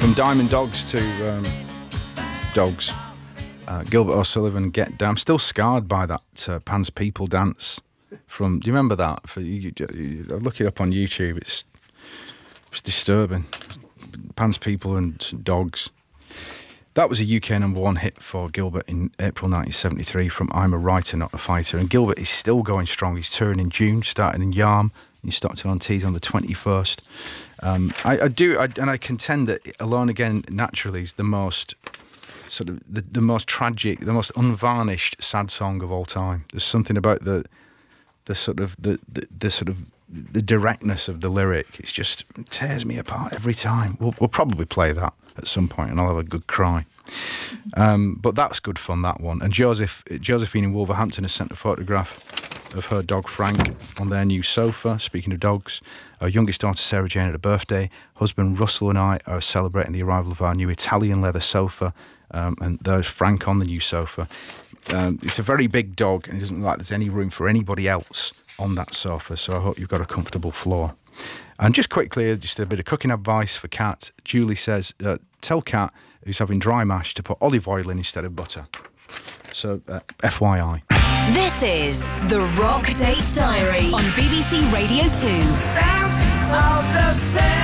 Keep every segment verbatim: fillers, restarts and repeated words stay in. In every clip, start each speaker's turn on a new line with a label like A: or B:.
A: From Diamond Dogs to um, Dogs, uh, Gilbert O'Sullivan, Get Down. I'm still scarred by that uh, Pan's People dance. From, do you remember that? For you, you, you, look it up on YouTube. It's it's disturbing. Pan's People and Dogs. That was a U K number one hit for Gilbert in April nineteen seventy-three from I'm a Writer, Not a Fighter. And Gilbert is still going strong. He's touring in June, starting in Yarm in Stockton-on-Tees on the twenty-first. Um, I, I do, I, and I contend that Alone Again naturally is the most sort of the, the most tragic, the most unvarnished sad song of all time. There's something about the the sort of the, the, the sort of the directness of the lyric. It's just it tears me apart every time. We'll, we'll probably play that at some point, and I'll have a good cry. Um, but that's good fun, that one. And Joseph, Josephine in Wolverhampton has sent a photograph of her dog Frank on their new sofa. Speaking of dogs, our youngest daughter Sarah Jane had a birthday. Husband Russell and I are celebrating the arrival of our new Italian leather sofa, um, and there's Frank on the new sofa. Um, it's a very big dog, and it doesn't look like there's any room for anybody else on that sofa, so I hope you've got a comfortable floor. And just quickly, just a bit of cooking advice for Kat. Julie says, uh, tell Kat, who's having dry mash, to put olive oil in instead of butter. So, uh, F Y I.
B: This is The Rock Date Diary on B B C Radio two.
C: Sounds of the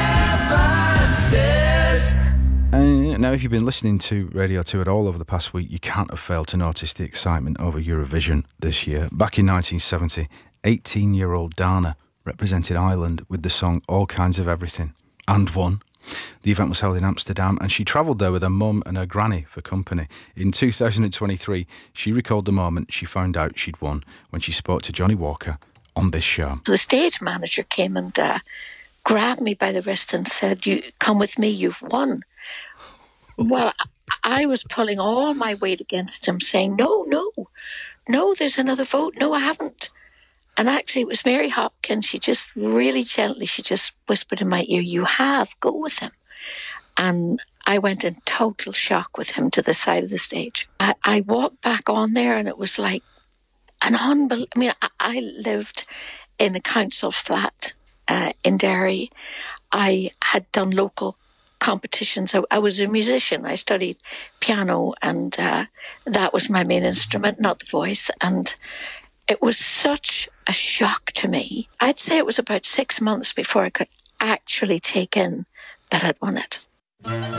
C: seventies.
A: Uh, now, if you've been listening to Radio two at all over the past week, you can't have failed to notice the excitement over Eurovision this year. Back in nineteen seventy, eighteen-year-old Dana represented Ireland with the song All Kinds of Everything, and won. The event was held in Amsterdam, and she travelled there with her mum and her granny for company. In two thousand twenty-three, she recalled the moment she found out she'd won when she spoke to Johnny Walker on this show.
D: The stage manager came and uh, grabbed me by the wrist and said, "You come with me, you've won." Well, I was pulling all my weight against him, saying, no, no, no, there's another vote. No, I haven't. And actually, it was Mary Hopkins. She just really gently, she just whispered in my ear, "You have, go with him." And I went in total shock with him to the side of the stage. I, I walked back on there, and it was like an unbelievable... I mean, I, I lived in a council flat uh, in Derry. I had done local competitions. I, I was a musician. I studied piano, and uh, that was my main instrument, not the voice. And it was such a shock to me. I'd say it was about six months before I could actually take in that I'd won it.